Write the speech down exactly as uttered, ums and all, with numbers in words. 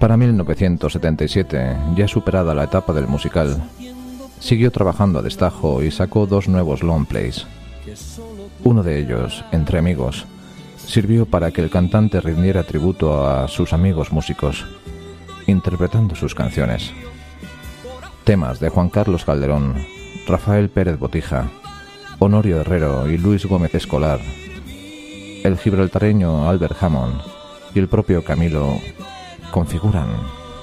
Para mil novecientos setenta y siete, ya superada la etapa del musical, siguió trabajando a destajo y sacó dos nuevos long plays. Uno de ellos, Entre Amigos, sirvió para que el cantante rindiera tributo a sus amigos músicos, interpretando sus canciones. Temas de Juan Carlos Calderón, Rafael Pérez Botija, Honorio Herrero y Luis Gómez Escolar, el gibraltareño Albert Hammond y el propio Camilo configuran